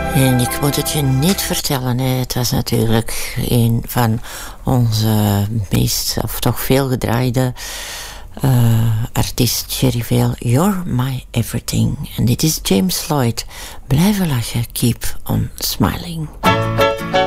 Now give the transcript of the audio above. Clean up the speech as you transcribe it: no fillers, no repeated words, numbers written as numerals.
En ik moet het je niet vertellen, hè. Het was natuurlijk een van onze meest, of toch veel gedraaide artiest, Cherry Vale. You're My Everything. En dit is James Lloyd. Blijven lachen, keep on smiling.